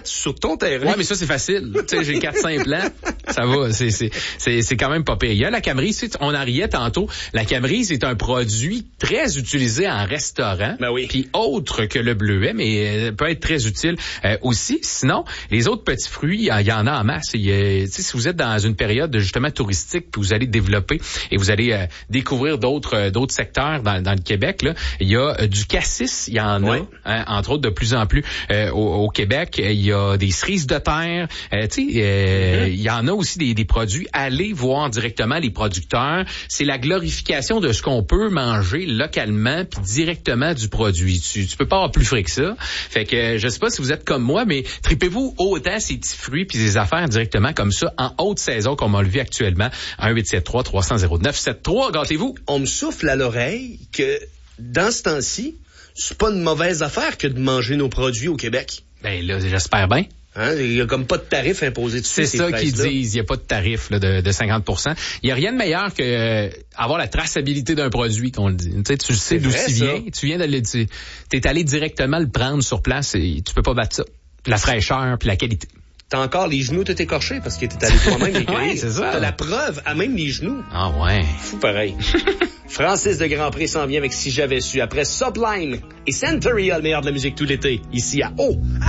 achètes sur ton terrain. Ouais, mais ça, c'est facile. Tu sais, j'ai 4-5 plants. Ça va. C'est quand même pas pire. Il y a la Camerise. On en riait tantôt. La Camerise est un produit très utilisé en restaurant. Ben oui. Puis autre que le bleuet, mais peut être très utile aussi. Sinon, les autres petits fruits, il y en a en masse. Tu sais, si vous êtes dans une période justement touristique, puis vous allez développer et vous allez découvrir d'autres secteurs dans le Québec, là, il y a du cassis, il y en a, entre autres de plus en plus au Québec. Il y a des cerises de terre. Il y en a aussi des produits. Allez voir directement les producteurs. C'est la glorification de ce qu'on peut manger localement puis directement du produit. Tu peux pas avoir plus frais que ça. Fait que je sais pas si vous êtes comme moi, mais tripez-vous autant ces petits fruits puis ces affaires directement comme ça en haute saison comme on le vit actuellement. 1-873-300-0973. Gâtez-vous. On me souffle à l'oreille que dans ce temps-ci, c'est pas une mauvaise affaire que de manger nos produits au Québec. Ben là, j'espère bien. Hein? Il y a comme pas de tarif imposé dessus. C'est ça qu'ils disent. Il n'y a pas de tarif là, de 50%. Il n'y a rien de meilleur que avoir la traçabilité d'un produit, qu'on le dit. Tu sais d'où tu viens. Tu viens d'aller, t'es allé directement le prendre sur place et tu peux pas battre ça. La fraîcheur puis la qualité. T'as encore les genoux tout écorchés parce que t'es allé toi-même les cueillir. Ouais, c'est ça. T'as la preuve à même les genoux. Ah ouais. Fou pareil. Francis de Grand Prix s'en vient avec Si j'avais su. Après Sublime et Centuria, le meilleur de la musique tout l'été. Ici à